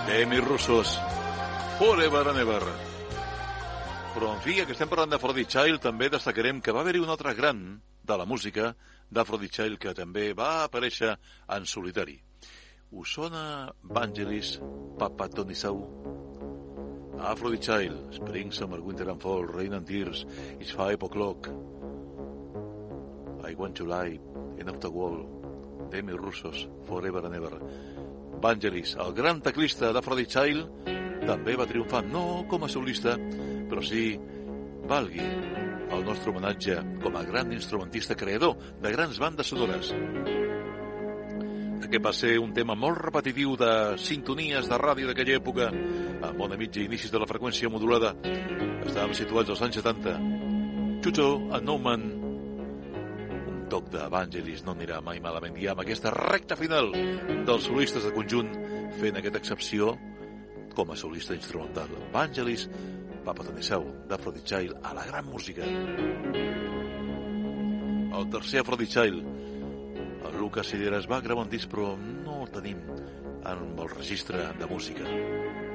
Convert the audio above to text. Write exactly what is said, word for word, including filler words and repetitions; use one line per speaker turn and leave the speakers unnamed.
Demi Russos, Forever and Ever. Però, en fi, ja que estem parlant d'Aphrodite Child, també destacarem que va haver-hi un altre gran de la música d'Aphrodite Child que també va aparèixer en solitari. Us sona Vangelis Papatonissau? Aphrodite Child, Spring, Summer, Winter and Fall, Rain and Tears, It's Five O'Clock, I Want to Lie, End of the World, Demi Russos, Forever and Ever. Vangelis, el gran teclista d'Aphrodite Child, també va triomfar, no com a solista, però sí, valgui el nostre homenatge com a gran instrumentista creador de grans bandes sonores. Aquest va ser un tema molt repetitiu de sintonies de ràdio d'aquella època, a bona mitja inicis de la freqüència modulada. Estàvem situats als anys setanta. Chucho and Nouman, un toc de Vangelis no anirà mai malament. I amb aquesta recta final dels solistes de conjunt fent aquesta excepció com a solista instrumental. Vangelis Papatonissau, d'Aphrodite Child, a la gran música. El tercer Aphrodite Child, el Lucas Sideras, va gravar un disc, però no el tenim en el registre de música.